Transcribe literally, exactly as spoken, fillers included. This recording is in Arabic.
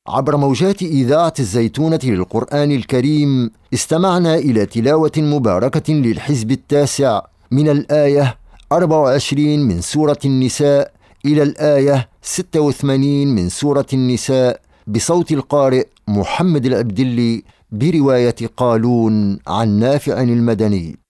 عبر موجات إذاعة الزيتونة للقرآن الكريم استمعنا إلى تلاوة مباركة للحزب التاسع من الآية أربع وعشرين من سورة النساء إلى الآية ستة وثمانين من سورة النساء بصوت القارئ محمد العبدلي برواية قالون عن نافع المدني.